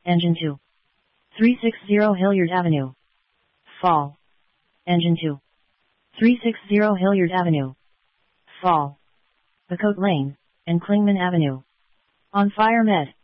Engine 2. 360 Hilliard Avenue. Fall. Engine 2. 360 Hilliard Avenue. Fall. Bacote Lane, and Clingman Avenue. On fire med.